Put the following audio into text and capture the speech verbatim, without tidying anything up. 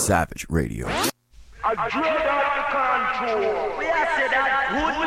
Savage Radio. I dread out the control. We are said that good